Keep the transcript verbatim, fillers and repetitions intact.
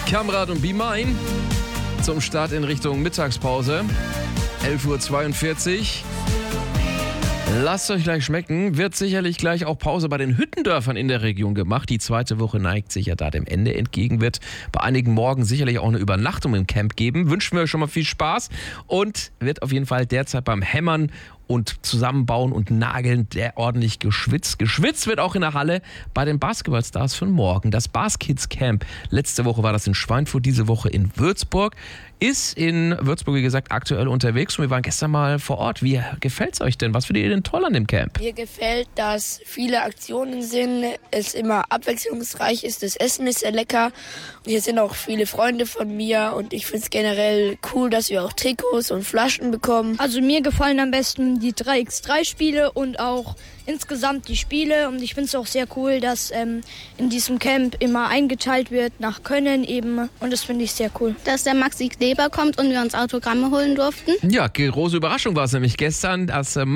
Kamrad und Be Mine zum Start in Richtung Mittagspause. elf Uhr zweiundvierzig. Lasst euch gleich schmecken. Wird sicherlich gleich auch Pause bei den Hüttendörfern in der Region gemacht. Die zweite Woche neigt sich ja da dem Ende entgegen. Wird bei einigen morgen sicherlich auch eine Übernachtung im Camp geben. Wünschen wir euch schon mal viel Spaß. Und wird auf jeden Fall derzeit beim Hämmern und Zusammenbauen und Nageln der ordentlich geschwitzt. Geschwitzt wird auch in der Halle bei den Basketballstars von morgen. Das Baskids Camp. Letzte Woche war das in Schweinfurt, diese Woche in Würzburg. Ist in Würzburg, wie gesagt, aktuell unterwegs und wir waren gestern mal vor Ort. Wie gefällt es euch denn? Was findet ihr denn toll an dem Camp? Mir gefällt, dass viele Aktionen sind, es immer abwechslungsreich ist, das Essen ist sehr lecker. Und hier sind auch viele Freunde von mir und ich finde es generell cool, dass wir auch Trikots und Flaschen bekommen. Also mir gefallen am besten die drei gegen drei Spiele und auch insgesamt die Spiele. Und ich finde es auch sehr cool, dass ähm, in diesem Camp immer eingeteilt wird nach Können eben. Und das finde ich sehr cool. Dass der Maxi Kleber kommt und wir uns Autogramme holen durften. Ja, große Überraschung war es nämlich gestern, dass